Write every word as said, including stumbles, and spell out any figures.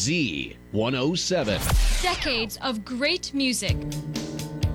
Z one oh seven. Decades of great music.